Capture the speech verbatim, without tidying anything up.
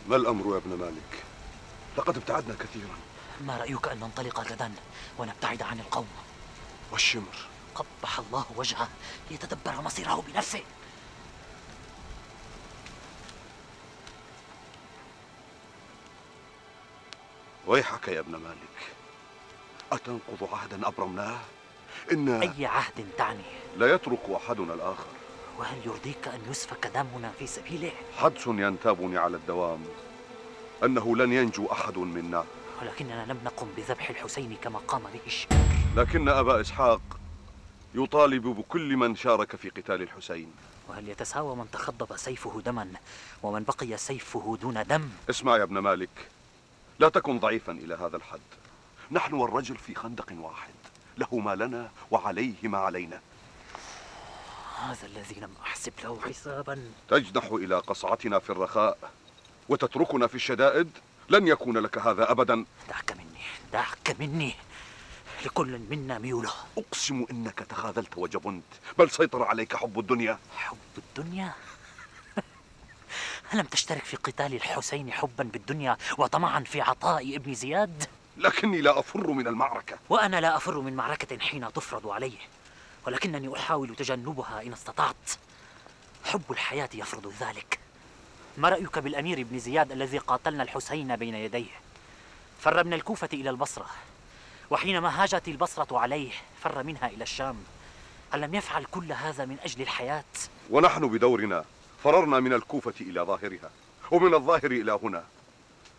ما الأمر يا ابن مالك؟ لقد ابتعدنا كثيرا. ما رأيك أن ننطلق غدا ونبتعد عن القوم؟ والشمر قبح الله وجهه ليتدبر مصيره بنفسه. ويحك يا ابن مالك، أتنقض عهدا أبرمناه؟ إن أي عهد تعني؟ لا يترك أحدنا الآخر. وهل يرضيك أن يسفك دمنا في سبيله؟ حدس ينتابني على الدوام أنه لن ينجو أحد منا. ولكننا لم نقم بذبح الحسين كما قام به الشمر. لكن أبا إسحاق يطالب بكل من شارك في قتال الحسين. وهل يتساوى من تخضب سيفه دما ومن بقي سيفه دون دم؟ اسمع يا ابن مالك، لا تكن ضعيفا إلى هذا الحد. نحن والرجل في خندق واحد، له ما لنا وعليه ما علينا. هذا الذي لم أحسب له حسابا. تجنح إلى قصعتنا في الرخاء وتتركنا في الشدائد؟ لن يكون لك هذا أبدا. دعك مني، دعك مني، لكل منا ميوله. أقسم إنك تخاذلت وجبنت، بل سيطر عليك حب الدنيا. حب الدنيا؟ ألم تشترك في قتال الحسين حبا بالدنيا وطمعا في عطاء ابن زياد؟ لكني لا أفر من المعركة. وأنا لا أفر من معركة حين تفرض علي، ولكنني أحاول تجنبها إن استطعت. حب الحياة يفرض ذلك. ما رأيك بالأمير ابن زياد الذي قاتلنا الحسين بين يديه؟ فر من الكوفة إلى البصرة، وحينما هاجت البصرة عليه فر منها إلى الشام. هل لم يفعل كل هذا من أجل الحياة؟ ونحن بدورنا فررنا من الكوفة إلى ظاهرها، ومن الظاهر إلى هنا.